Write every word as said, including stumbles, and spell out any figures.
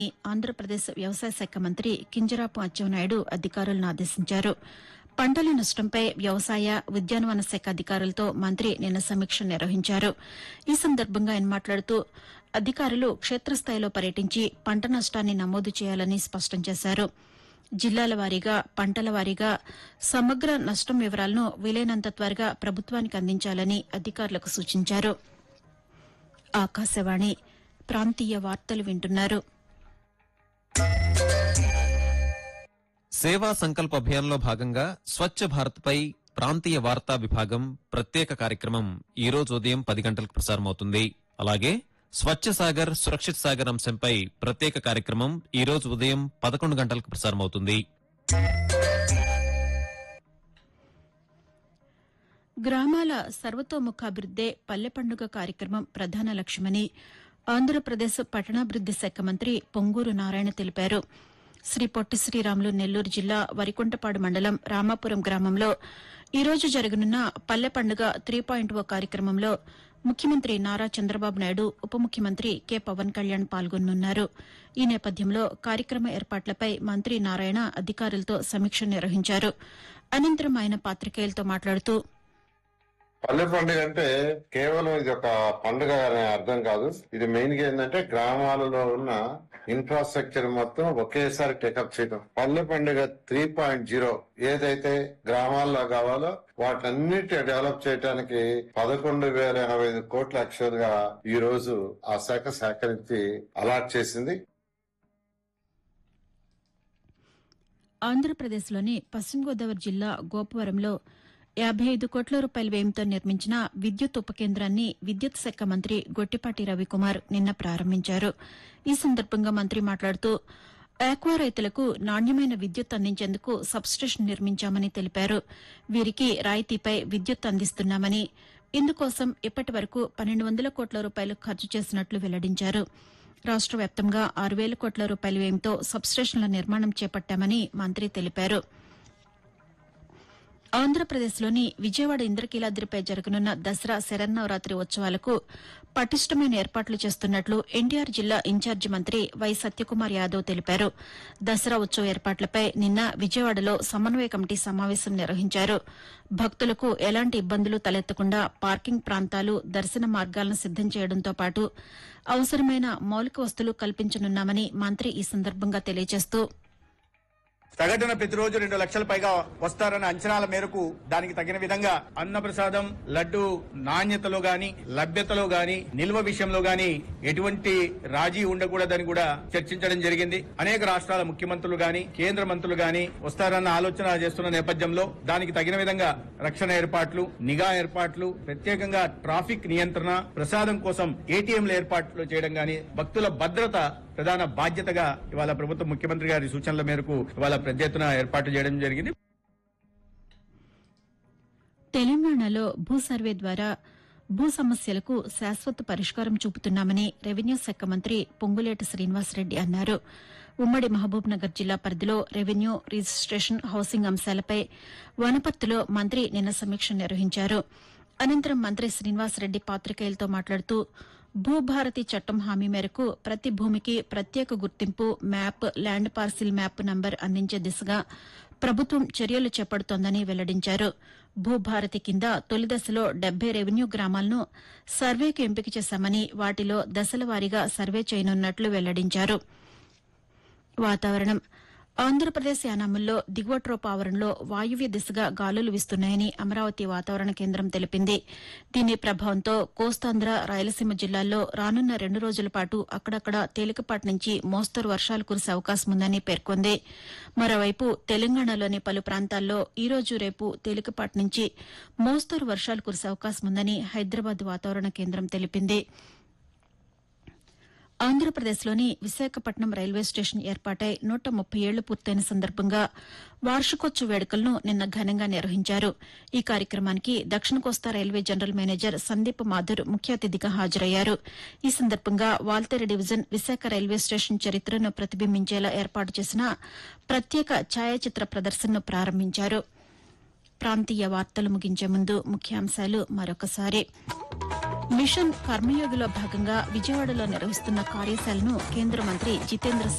ఆంధ్రప్రదేశ్ వ్యవసాయ శాఖ మంత్రి కింజరాపు అచ్చెన్నాయుడు అధికారులను ఆదేశించారు. పంటల నష్టంపై వ్యవసాయ, ఉద్యానవన శాఖ అధికారులతో మంత్రి నిన్న సమీక్ష నిర్వహించారు. ఈ సందర్భంగా ఆయన మాట్లాడుతూ అధికారులు క్షేత్రస్థాయిలో పర్యటించి పంట నష్టాన్ని నమోదు చేయాలని స్పష్టం చేశారు. జిల్లాల వారీగా, పంటల వారీగా సమగ్ర నష్టం వివరాలను వీలైనంత త్వరగా ప్రభుత్వానికి అందించాలని అధికారులకు సూచించారు. ఆకాశవాణి ప్రాంతీయ వార్తలు వింటున్నారు. సేవా సంకల్ప అభియాన్లో భాగంగా స్వచ్ఛ భారత్పై ప్రాంతీయ వార్తా విభాగం ప్రత్యేక కార్యక్రమం ఈ రోజు ఉదయం పది గంటలకు ప్రసారమవుతుంది. అలాగే స్వచ్ఛ సాగర్ సురక్షిత్ సాగర్ అంశంపై ప్రత్యేక కార్యక్రమం ఈ రోజు ఉదయం పదకొండు గంటలకు ప్రసారమవుతుంది. గ్రామాల సర్వతోముఖాభివృద్దే పల్లె పండుగ కార్యక్రమం ప్రధాన లక్ష్యమని ఆంధ్రప్రదేశ్ పట్టణాభివృద్ది శాఖ మంత్రి పొంగూరు నారాయణ తెలిపారు. శ్రీ పొట్టి శ్రీరాములు నెల్లూరు జిల్లా వరికుంటపాడు మండలం రామాపురం గ్రామంలో ఈ రోజు జరగనున్న పల్లె పండుగ త్రీ పాయింట్ ఓ కార్యక్రమంలో ముఖ్యమంత్రి నారా చంద్రబాబు నాయుడు, ఉప ముఖ్యమంత్రి కె పవన్ కళ్యాణ్ పాల్గొనున్నారు. ఈ నేపథ్యంలో కార్యక్రమ ఏర్పాట్లపై మంత్రి నారాయణ అధికారులతో సమీక్ష నిర్వహించారు. అనంతరం ఆయన పాతికేయులతో మాట్లాడుతూ పల్లె పండుగ అంటే కేవలం ఇది ఒక పండుగ అనే అర్థం కాదు. ఇది మెయిన్ గా ఏంటంటే గ్రామాలలో ఉన్న ఇన్ఫ్రాస్ట్రక్చర్ మొత్తం ఒకేసారి టేకప్ చేయడం. పల్లె పండుగ త్రీ పాయింట్ జీరో ఏదైతే గ్రామాల్లో కావాలో వాటన్నిటి డెవలప్ చేయడానికి పదకొండు వేల ఎనభై ఐదు కోట్ల యాక్చువల్ గా ఈ రోజు ఆ శాఖ సేకరించి అలాట్ చేసింది. ఆంధ్రప్రదేశ్లోని పశ్చిమ గోదావరి జిల్లా గోపవరంలో యాబై ఐదు కోట్ల రూపాయల వ్యయంతో నిర్మించిన విద్యుత్ ఉపకేంద్రాన్ని విద్యుత్ శాఖ మంత్రి గొట్టిపాటి రవికుమార్ నిన్న ప్రారంభించారు. ఈ సందర్భంగా మంత్రి మాట్లాడుతూ ఆక్వా రైతులకు నాణ్యమైన విద్యుత్ అందించేందుకు సబ్స్టేషన్ నిర్మించామని తెలిపారు. వీరికి రాయితీపై విద్యుత్ అందిస్తున్నామని, ఇందుకోసం ఇప్పటి వరకు పన్నెండు వందల కోట్ల రూపాయలు ఖర్చు చేసినట్లు వెల్లడించారు. రాష్ట వ్యాప్తంగా ఆరు వేల కోట్ల రూపాయల వ్యయంతో సబ్స్టేషన్ల నిర్మాణం చేపట్టామని మంత్రి తెలిపారు. ఆంధ్రప్రదేశ్లోని విజయవాడ ఇంద్రకీలాద్రిపై జరగనున్న దసరా శరన్నవరాత్రి ఉత్సవాలకు పటిష్టమైన ఏర్పాట్లు చేస్తున్నట్లు ఎన్టీఆర్ జిల్లా ఇన్ఛార్జి మంత్రి వై సత్యకుమార్ యాదవ్ తెలిపారు. దసరా ఉత్సవ ఏర్పాట్లపై నిన్న విజయవాడలో సమన్వయ కమిటీ సమావేశం నిర్వహించారు. భక్తులకు ఎలాంటి ఇబ్బందులు తలెత్తకుండా పార్కింగ్ ప్రాంతాలు, దర్శన మార్గాలను సిద్దం చేయడంతో పాటు అవసరమైన మౌలిక వసతులు కల్పించనున్నామని మంత్రి ఈ సందర్భంగా తెలియజేస్తూ సగటున ప్రతిరోజు రెండు లక్షల పైగా వస్తారన్న అంచనాల మేరకు దానికి తగిన విధంగా అన్నప్రసాదం, లడ్డు నాణ్యతలో గాని, లభ్యతలో గాని, నిల్వ విషయంలో గాని ఎటువంటి రాజీ ఉండకూడదని కూడా చర్చించడం జరిగింది. అనేక రాష్ట్రాల ముఖ్యమంత్రులు గాని, కేంద్ర మంత్రులు గాని వస్తారన్న ఆలోచన చేస్తున్న నేపథ్యంలో దానికి తగిన విధంగా రక్షణ ఏర్పాట్లు, నిఘా ఏర్పాట్లు, ప్రత్యేకంగా ట్రాఫిక్ నియంత్రణ, ప్రసాదం కోసం ఏటీఎంల ఏర్పాట్లు చేయడం గాని, భక్తుల భద్రత ప్రధాన బాధ్యతగా ఇవాళ ప్రభుత్వం ముఖ్యమంత్రి గారి సూచనల మేరకు ఇవాళ పెద్ద ఎత్తున ఏర్పాటు చేయడం జరిగింది. తెలంగాణలో భూ సర్వే ద్వారా భూ సమస్యలకు శాశ్వత పరిష్కారం చూపుతున్నామని రెవెన్యూ శాఖ మంత్రి పొంగులేటి శ్రీనివాసరెడ్డి అన్నారు. ఉమ్మడి మహబూబ్నగర్ జిల్లా పరిధిలో రెవెన్యూ, రిజిస్టేషన్, హౌసింగ్ అంశాలపై వనపర్తిలో మంత్రి నిన్న సమీక్ష నిర్వహించారు. అనంతరం మంత్రి శ్రీనివాసరెడ్డి పాతికేయులతో మాట్లాడుతూ భూభారతి చట్టం హామీ మేరకు ప్రతి భూమికి ప్రత్యేక గుర్తింపు, map, land parcel map number అందించే దిశగా ప్రభుత్వం చర్యలు చేపడుతోందని వెల్లడించారు. భూభారతి కింద తొలి దశలో డెబ్బై రెవెన్యూ గ్రామాలను సర్వేకు ఎంపిక చేశామని, వాటిలో దశల వారీగా సర్వే చేయనున్నట్లు వెల్లడించారు. వాతావరణం ఆంధ్రప్రదేశ్ యానాముల్లో దిగువ ట్రోప్ ఆవరణలో వాయువ్య దిశగా గాలులు వీస్తున్నాయని అమరావతి వాతావరణ కేంద్రం తెలిపింది. దీని ప్రభావంతో కోస్తాంధ్ర, రాయలసీమ జిల్లాల్లో రానున్న రెండు రోజుల పాటు అక్కడక్కడ తేలికపాటి నుంచి మోస్తరు వర్షాలు కురిసే అవకాశం ఉందని పేర్కొంది. మరోవైపు తెలంగాణలోని పలు ప్రాంతాల్లో ఈ రోజు, రేపు తేలికపాటి నుంచి మోస్తరు వర్షాలు కురిసే అవకాశం ఉందని హైదరాబాద్ వాతావరణ కేంద్రం తెలిపింది. ఆంధ్రప్రదేశ్లోని విశాఖపట్నం రైల్వే స్టేషన్ ఏర్పాటై నూట ముప్పై ఏళ్లు పూర్తయిన సందర్భంగా వార్షికోత్సవ వేడుకలను నిన్న ఘనంగా నిర్వహించారు. ఈ కార్యక్రమానికి దక్షిణ కోస్తా railway general manager Sandeep Mathur ముఖ్య అతిథిగా హాజరయ్యారు. ఈ సందర్భంగా Waltair division Visakha railway station చరిత్రను ప్రతిబింబించేలా ఏర్పాటు చేసిన ప్రత్యేక ఛాయాచిత్ర ప్రదర్శనను ప్రారంభించారు. ప్రాంతీయ వార్తలు ముగించే ముందు ముఖ్యాంశాలు మరొకసారి. మిషన్ కర్మయోగిలో భాగంగా విజయవాడలో నిర్వహిస్తున్న కార్యశాలను కేంద్ర మంత్రి జితేంద్ర